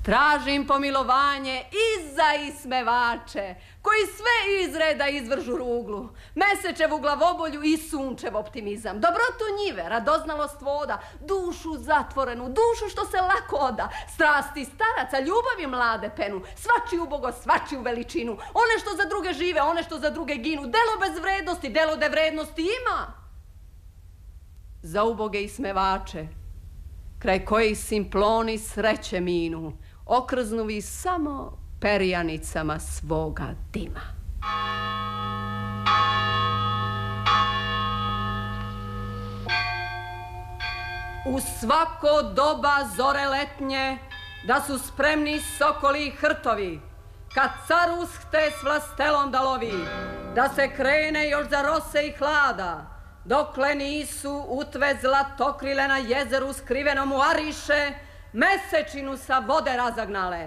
Tražim pomilovanje i za ismevače, koji sve iz reda izvržu ruglu, Mesečevu glavobolju i sunčev optimizam, dobrotu njive, radoznalost voda, dušu zatvorenu, dušu što se lako oda, strasti staraca, ljubavi mlade penu, svačiju bogo, svačiju veličinu, one što za druge žive, one što za druge ginu, delo bez vrednosti, delo de vrednosti ima. Za uboge ismevače, kraj kojih simploni sreće minu, okrznuvi samo perjanicama svoga dima. U svako doba zore letnje, da su spremni sokoli i hrtovi, kad car ushte s vlastelom da lovi, da se krene još za rose i hlada, dokle nisu utve zlatokrile na jezeru skrivenom u Ariše mesečinu sa vode razagnale,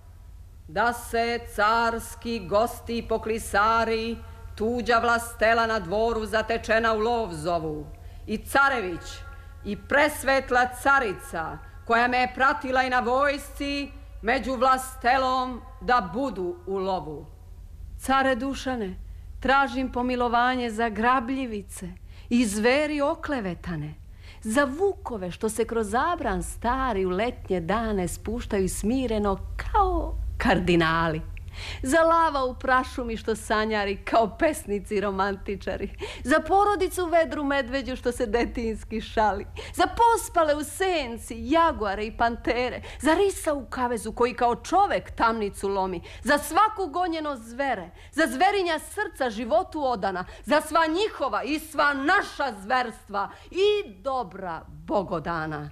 da se carski gosti i poklisari tuđa vlastela na dvoru zatečena u lov zovu, i carević i presvetla carica koja me je pratila i na vojsci među vlastelom da budu u lovu. Care Dušane, tražim pomilovanje za grabljivice i zveri oklevetane, za vukove što se kroz zabran stari u letnje dane spuštaju smireno kao kardinali, za lava u prašumi što sanjari kao pesnici i romantičari, za porodicu vedru medveđu što se detinski šali, za pospale u senci jaguare i pantere, za risa u kavezu koji kao čovek tamnicu lomi, za svaku gonjeno zvere, za zverinja srca životu odana, za sva njihova i sva naša zverstva i dobra bogodana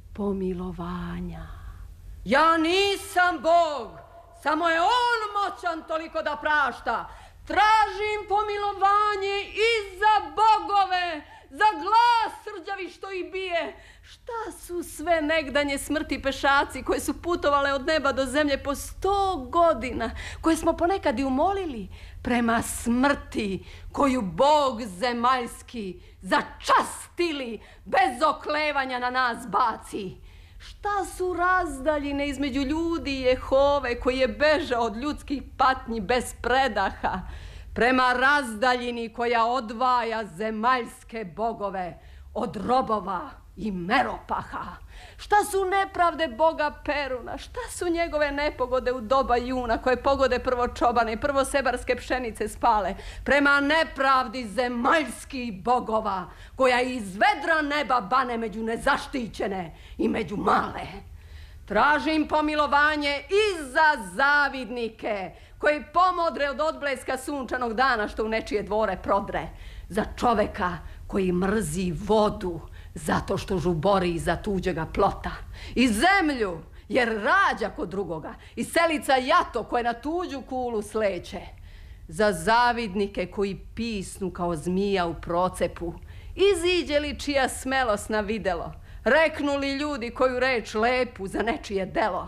pomilovanja. Ja nisam Bog, samo je on moćan toliko da prašta. Tražim pomilovanje i za bogove, za glas srđavi što ih bije. Šta su sve negdanje smrti pešaci koje su putovale od neba do zemlje po 100 godina, koje smo ponekad i umolili prema smrti koju Bog zemaljski za častili bez oklevanja na nas baci. Šta su razdaljine između ljudi i Jehove koji je bežao od ljudskih patnji bez predaha prema razdaljini koja odvaja zemaljske bogove od robova i meropaha? Šta su nepravde Boga Peruna? Šta su njegove nepogode u doba juna koje pogode prvo čobane i prvo sebarske pšenice spale prema nepravdi zemaljskih bogova koja iz vedra neba bane među nezaštićene i među male? Tražim pomilovanje i za zavidnike koji pomodre od odbleska sunčanog dana što u nečije dvore prodre, za čoveka koji mrzi vodu zato što žubori iza tuđega plota, i zemlju jer rađa kod drugoga, i selica jato koje na tuđu kulu sleće, za zavidnike koji pisnu kao zmija u procepu, iziđe li čija smelost na videlo, reknu li ljudi koju reč lepu za nečije delo,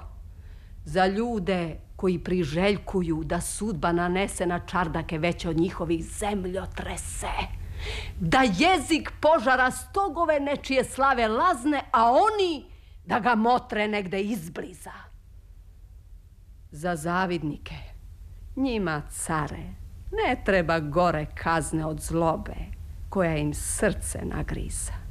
za ljude koji priželjkuju da sudba nanese na čardake veće od njihovih zemljotrese, da jezik požara stogove nečije slave lazne, a oni da ga motre negde izbliza. Za zavidnike, njima care, ne treba gore kazne od zlobe koja im srce nagriza.